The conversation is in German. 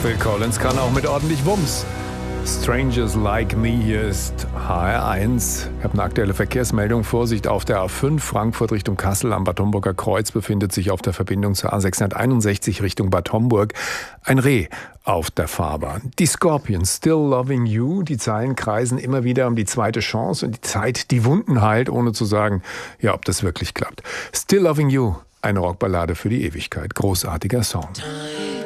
Phil Collins kann auch mit ordentlich Wumms. Strangers Like Me, hier ist HR1. Ich habe eine aktuelle Verkehrsmeldung. Vorsicht auf der A5 Frankfurt Richtung Kassel am Bad Homburger Kreuz befindet sich auf der Verbindung zur A661 Richtung Bad Homburg ein Reh auf der Fahrbahn. Die Scorpions, Still Loving You, die Zeilen kreisen immer wieder um die zweite Chance und die Zeit, die Wunden heilt, ohne zu sagen, ja, ob das wirklich klappt. Still Loving You, eine Rockballade für die Ewigkeit. Großartiger Song.